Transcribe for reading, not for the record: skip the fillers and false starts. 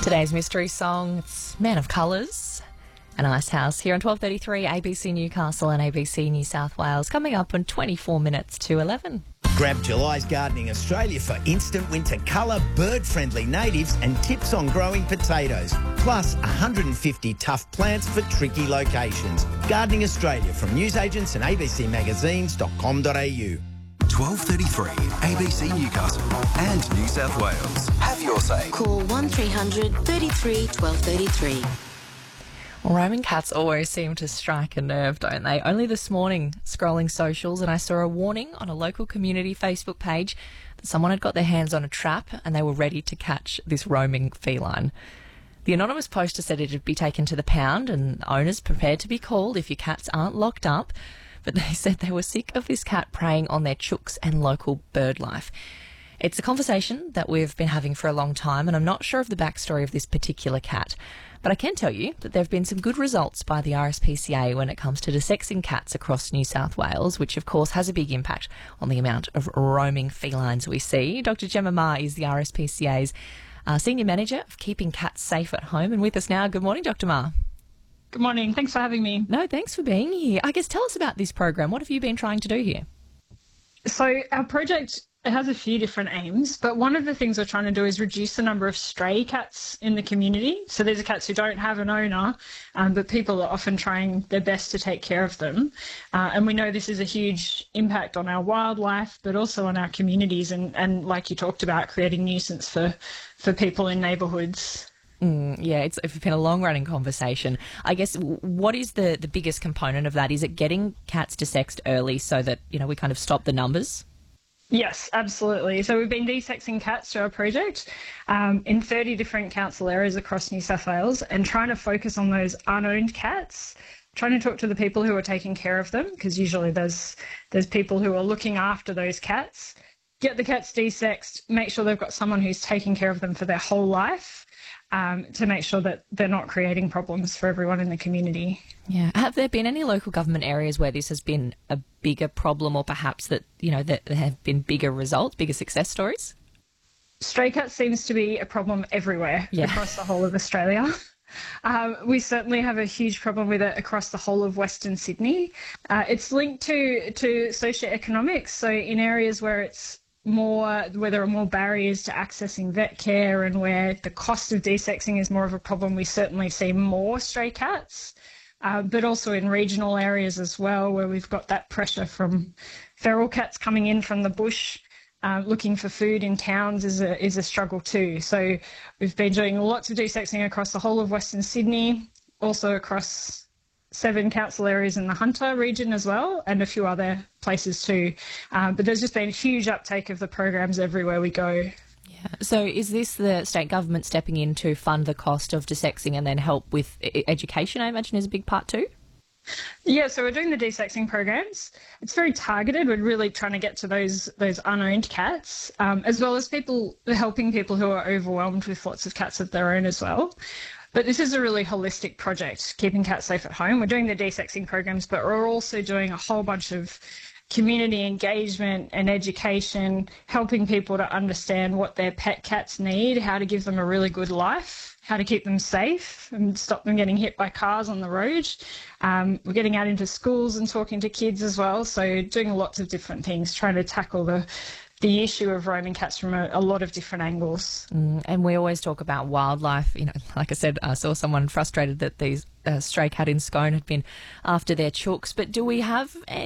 Today's mystery song, it's Man of Colours and Ice House here on 12:33 ABC Newcastle and ABC New South Wales, coming up in 24 minutes to 11. Grab July's Gardening Australia for instant winter colour, bird-friendly natives and tips on growing potatoes. Plus 150 tough plants for tricky locations. Gardening Australia from newsagents and abcmagazines.com.au. 12:33 ABC Newcastle and New South Wales. Have your say. Call 1300 33 1233. Well, roaming cats always seem to strike a nerve, don't they? Only this morning, scrolling socials, and I saw a warning on a local community Facebook page that someone had got their hands on a trap and they were ready to catch this roaming feline. The anonymous poster said it'd be taken to the pound and owners prepared to be called if your cats aren't locked up, but they said they were sick of this cat preying on their chooks and local bird life. It's a conversation that we've been having for a long time, and I'm not sure of the backstory of this particular cat. But I can tell you that there have been some good results by the RSPCA when it comes to desexing cats across New South Wales, which of course has a big impact on the amount of roaming felines we see. Dr. Gemma Ma is the RSPCA's Senior Manager of Keeping Cats Safe at Home, and with us now. Good morning, Dr. Ma. Good morning. Thanks for having me. No, thanks for being here. I guess tell us about this program. What have you been trying to do here? So our project, it has a few different aims, but one of the things we're trying to do is reduce the number of stray cats in the community. So these are cats who don't have an owner, but people are often trying their best to take care of them. And we know this is a huge impact on our wildlife, but also on our communities and like you talked about, creating nuisance for people in neighbourhoods. Yeah, it's been a long-running conversation. I guess what is the biggest component of that? Is it getting cats desexed early so that, we kind of stop the numbers? Yes, absolutely. So we've been desexing cats through our project in 30 different council areas across New South Wales and trying to focus on those unowned cats, trying to talk to the people who are taking care of them, because usually there's people who are looking after those cats, get the cats desexed, make sure they've got someone who's taking care of them for their whole life. To make sure that they're not creating problems for everyone in the community. Yeah. Have there been any local government areas where this has been a bigger problem, or perhaps that there have been bigger results, bigger success stories? Stray cats seems to be a problem everywhere across the whole of Australia. We certainly have a huge problem with it across the whole of Western Sydney. It's linked to socioeconomics, so in areas where there are more barriers to accessing vet care and where the cost of desexing is more of a problem, we certainly see more stray cats, but also in regional areas as well, where we've got that pressure from feral cats coming in from the bush, looking for food in towns is a struggle too. So we've been doing lots of desexing across the whole of Western Sydney, also across 7 council areas in the Hunter region as well, and a few other places too. But there's just been a huge uptake of the programs everywhere we go. Yeah. So is this the state government stepping in to fund the cost of desexing and then help with education, I imagine, is a big part too? Yeah, so we're doing the desexing programs. It's very targeted. We're really trying to get to those unowned cats, as well as helping people who are overwhelmed with lots of cats of their own as well. But this is a really holistic project, keeping cats safe at home. We're doing the desexing programs, but we're also doing a whole bunch of community engagement and education, helping people to understand what their pet cats need, how to give them a really good life, how to keep them safe and stop them getting hit by cars on the road. We're getting out into schools and talking to kids as well. So doing lots of different things, trying to tackle the issue of roaming cats from a lot of different angles. And we always talk about wildlife. Like I said, I saw someone frustrated that these stray cat in Scone had been after their chooks. But do we have